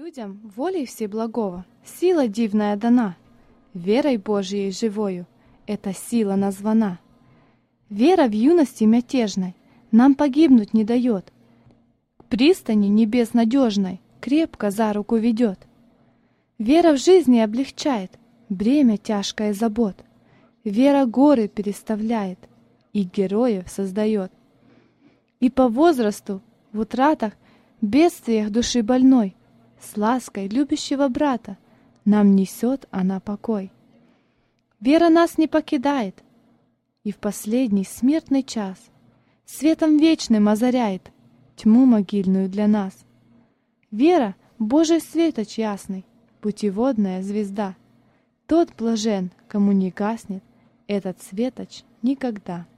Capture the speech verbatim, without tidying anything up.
Людям волей Всеблагого сила дивная дана, верой Божией живою эта сила названа. Вера в юности мятежной нам погибнуть не дает, к пристани небес надежной крепко за руку ведет. Вера в жизни облегчает бремя тяжкое забот, вера горы переставляет и героев создает. И по возрасту, в утратах, бедствиях души больной, с лаской любящего брата нам несет она покой. Вера нас не покидает, и в последний смертный час светом вечным озаряет тьму могильную для нас. Вера — Божий светоч ясный, путеводная звезда. Тот блажен, кому не гаснет этот светоч никогда.